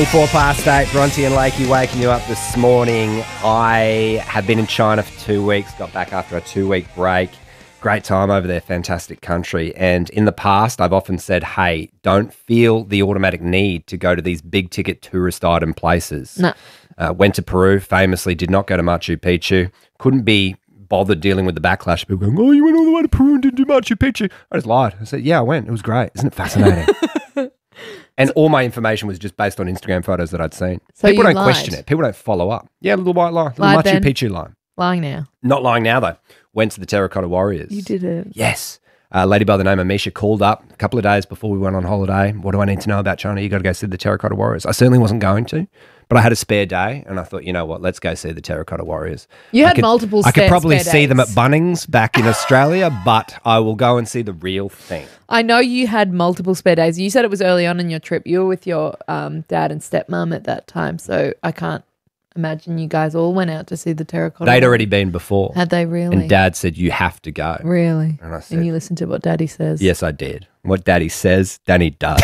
8, Bronte and Lakey waking you up this morning. I have been in China for 2 weeks, got back after a 2-week break. Great time over there, fantastic country. And in the past, I've often said, hey, don't feel the automatic need to go to these big ticket tourist item places. No. Went to Peru, famously did not go to Machu Picchu. Couldn't be bothered dealing with the backlash. People going, oh, you went all the way to Peru and didn't do Machu Picchu. I just lied. I said, yeah, I went. It was great. Isn't it fascinating? And all my information was just based on Instagram photos that I'd seen. So People you don't question lied. it. People don't follow up. Yeah, a little white lie. Little Lied Machu then. Picchu lie. Lying now. Not lying now, though. Went to the Terracotta Warriors. You did it. Yes. A lady by the name of Misha called up a couple of days before we went on holiday. What do I need to know about China? You got to go see the Terracotta Warriors. I certainly wasn't going to, but I had a spare day and I thought, you know what, let's go see the Terracotta Warriors. You had multiple I could probably spare see them at days. Bunnings back in Australia, but I will go and see the real thing. I know you had multiple spare days. You said it was early on in your trip. You were with your dad and stepmom at that time, so I can't imagine you guys all went out to see the Terracotta. They'd already been before. Had they really? And Dad said, you have to go. Really? And I said, And you listened to what Daddy says? yes, I did. What Daddy says, Danny does.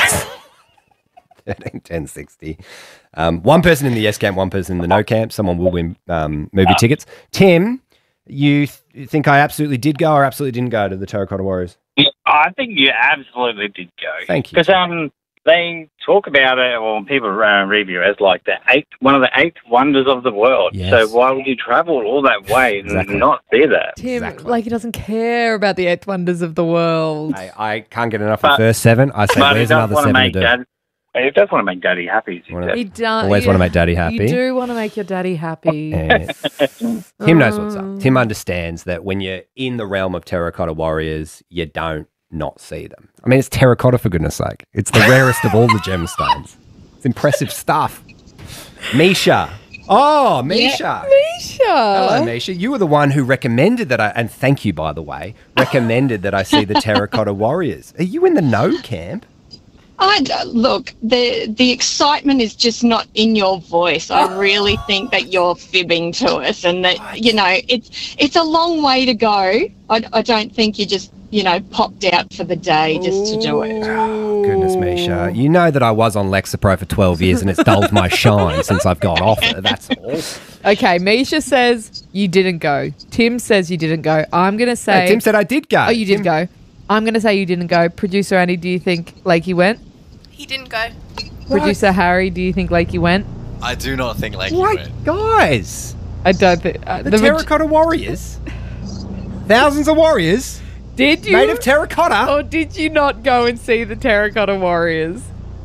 13, 10, 60. One person in the yes camp, one person in the no camp. Someone will win movie tickets. Tim, you think I absolutely did go or absolutely didn't go to the Terracotta Warriors? I think you absolutely did go. Thank you. Because they talk about it, or people review it as like one of the 8 wonders of the world. Yes. So why would you travel all that way and Exactly. not see that? Tim, Exactly. like he doesn't care about the 8th wonders of the world. I can't get enough of the But- first 7. I say, But he where's does another want to 7 make to do? Dad. He does want to make Daddy happy. Wanna- He does. Always want to make Daddy happy. You do want to make your daddy happy. Yeah. Tim knows what's up. Tim understands that when you're in the realm of Terracotta Warriors, you don't not see them. I mean, it's terracotta, for goodness sake. It's the rarest of all the gemstones. It's impressive stuff. Misha. Oh, Misha. Misha. Hello, Misha. You were the one who recommended that and thank you, by the way, recommended that I see the Terracotta Warriors. Are you in the no camp? Look, the excitement is just not in your voice. I really think that you're fibbing to us, and that it's a long way to go. I don't think you just popped out for the day just to do it. Oh, goodness, Misha. You know that I was on Lexapro for 12 years and it's dulled my shine since I've got off it. That's all. Okay, Misha says you didn't go. Tim says you didn't go. I'm going to say... No, Tim said I did go. Oh, you did go. I'm going to say you didn't go. Producer Andy, do you think Lakey went? He didn't go. Producer Harry, do you think Lakey went? I do not think Lakey What? went. Guys, I don't think... the Terracotta Warriors? Thousands of warriors Did you? made of terracotta? Or did you not go and see the Terracotta Warriors?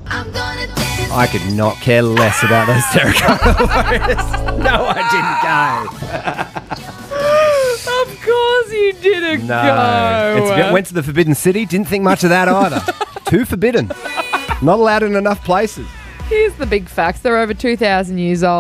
I could not care less about those terracotta warriors. No, I didn't go. Of course you didn't go. Went to the Forbidden City. Didn't think much of that either. Too forbidden. Not allowed in enough places. Here's the big facts. They're over 2,000 years old.